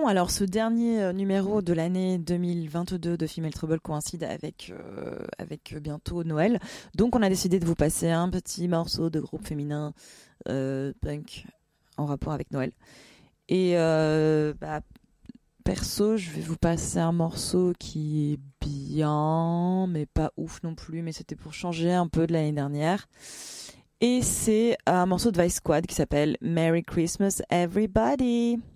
non, alors ce dernier numéro de l'année 2022 de Female Trouble coïncide avec bientôt Noël. Donc on a décidé de vous passer un petit morceau de groupe féminin punk en rapport avec Noël. Et perso, je vais vous passer un morceau qui est bien, mais pas ouf non plus, mais c'était pour changer un peu de l'année dernière. Et c'est un morceau de Vice Squad qui s'appelle Merry Christmas Everybody.